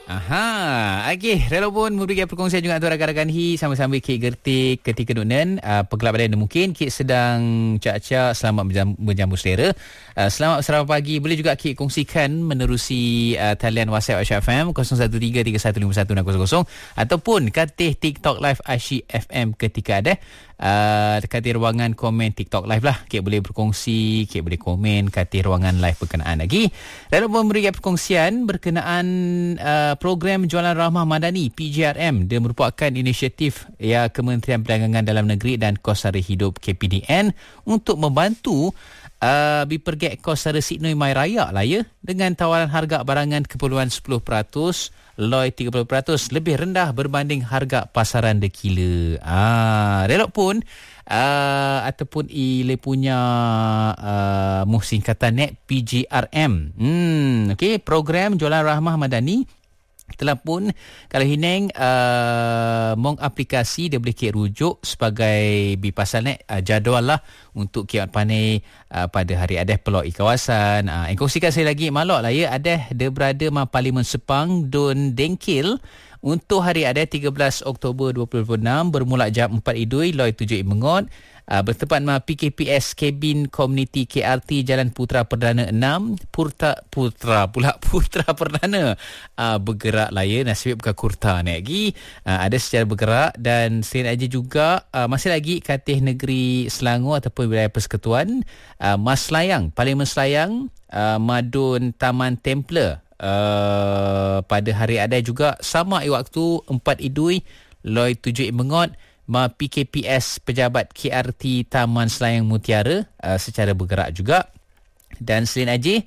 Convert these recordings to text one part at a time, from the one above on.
Aha, okey. Rela pun memberikan perkongsian juga untuk rakan-rakan HI sama-sama Kek Gertik ketika nunan. Pegelap badan mungkin Kek sedang cak-cak, selamat menjamu selera. Selamat sarapan pagi. Boleh juga Kek kongsikan menerusi talian WhatsApp Aisyah FM 0133151600 ataupun katih TikTok Live Aisyah FM ketika ada. Katih ruangan komen TikTok Live lah. Kek boleh berkongsi, Kek boleh komen katih ruangan live berkenaan lagi. Lalu pun memberikan perkongsian berkenaan program Jualan Rahmah Madani PJRM. Dia merupakan inisiatif Kementerian Perdagangan Dalam Negeri dan Kos Sara Hidup KPDN untuk membantu bipergek kos sara Sidnoi Mai Raya lah ya, dengan tawaran harga barangan keperluan 10%, loi 30%, lebih rendah berbanding harga pasaran dekila. Relok pun ataupun ile punya singkatan net PJRM. Okey, program Jualan Rahmah Madani telah pun kalau hineng mong aplikasi dia boleh kira rujuk sebagai pasal net jadual lah untuk kiat panai pada hari adah pelok kawasan. Kongsikan saya lagi malok lah ya, adah dia berada ma Parlimen Sepang Dun Dengkil untuk hari adah 13 Oktober 2026 bermula jam 4 idui loi 7 mengot. Bertepat ma PKPS Kabin Komuniti KRT Jalan Putra Perdana 6 Putra Perdana bergerak lah ya, nasib bukan kurta ni lagi, ada secara bergerak. Dan selain aja juga masih lagi Katih Negeri Selangor ataupun wilayah Persekutuan Mas Layang, Parlimen Selayang, Madun Taman Templar pada hari ada juga sama waktu 4 idui loi 7 mengot ma PKPS Pejabat KRT Taman Selayang Mutiara secara bergerak juga. Dan selain aja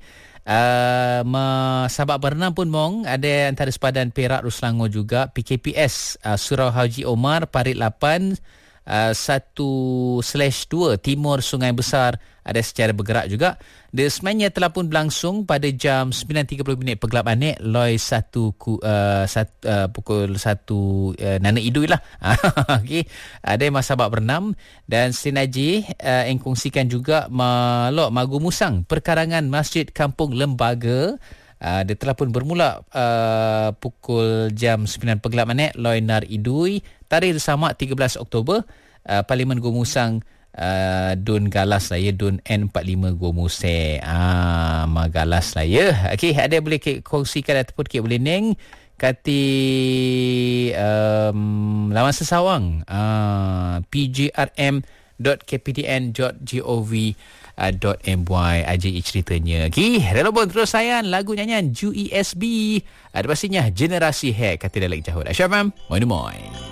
Sabak Berenang pun mong ada antara sepadan Perak Selangor juga PKPS Surau Haji Omar Parit 8 1/2 Timur Sungai Besar ada secara bergerak juga. Dia sebenarnya telah pun berlangsung pada jam 9.30 pegelap anik loi 1 pukul 1 nana idui lah. Okey, ada masa bab berenam. Dan sinaji kongsikan juga malok Magu Musang perkarangan Masjid Kampung Lembaga. Dia telah pun bermula pukul jam 9 pegelap anik loi nar idui tarikh sama 13 Oktober. Parlimen Gomusang Dun Galas lah ya, Dun N45 Gomuse Magalas lah ya. Okey, ada boleh kongsikan ataupun boleh neng kati lawan sesawang pgrm.kpdn.gov.my aja ceritanya. Okey, relevan terus sayang lagu nyanyian Ju ESB. Ada pastinya Generasi Hack kata dalam jahud. Aisyah fam, moi.